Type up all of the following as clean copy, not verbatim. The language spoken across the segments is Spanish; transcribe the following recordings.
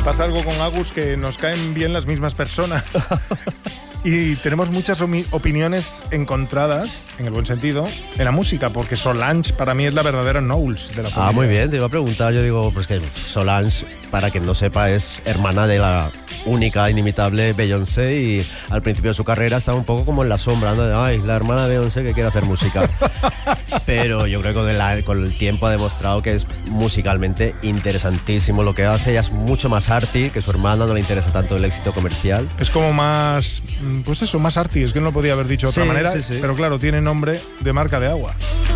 Me pasa algo con Agus, que nos caen bien las mismas personas. Y tenemos muchas opiniones encontradas, en el buen sentido, en la música, porque Solange para mí es la verdadera Knowles de la familia. Muy bien, te iba a preguntar, yo digo, pues que Solange, para quien no sepa, es hermana de la única, inimitable Beyoncé, y al principio de su carrera estaba un poco como en la sombra, ¿no? La hermana de Beyoncé que quiere hacer música. Pero yo creo que con el tiempo ha demostrado que es musicalmente interesantísimo lo que hace. Ella es mucho más arty, que su hermana, no le interesa tanto el éxito comercial. Es como más, pues eso, más arty, es que no lo podía haber dicho de otra manera, sí. Pero claro, tiene nombre de marca de agua.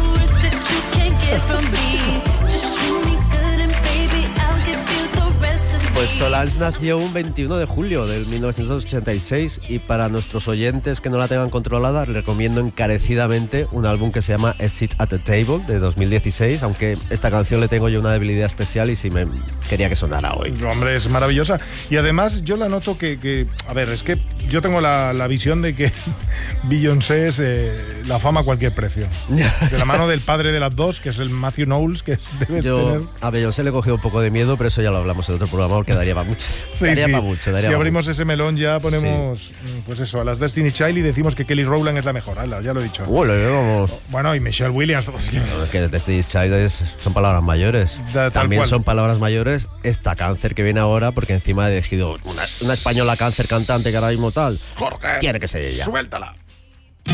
Pues Solange nació un 21 de julio del 1986 y para nuestros oyentes que no la tengan controlada, les recomiendo encarecidamente un álbum que se llama A Seat at the Table de 2016, aunque esta canción le tengo yo una debilidad especial y sí me quería que sonara hoy. Hombre, es maravillosa. Y además yo la noto que a ver, es que yo tengo la visión de que Beyoncé es la fama a cualquier precio. De la mano del padre de las dos, que es el Matthew Knowles, que debe tener... A Beyoncé le he cogido un poco de miedo, pero eso ya lo hablamos en otro programa, porque daría para mucho. Daría para mucho. Si abrimos ese melón ya ponemos, pues eso, a las Destiny Child y decimos que Kelly Rowland es la mejor. Ya lo he dicho. Bueno, y Michelle Williams. Que Destiny Child son palabras mayores. También son palabras mayores esta Cáncer que viene ahora, porque encima he elegido una española Cáncer cantante que ahora mismo tal. Jorge, tiene que ser ella. Suéltala.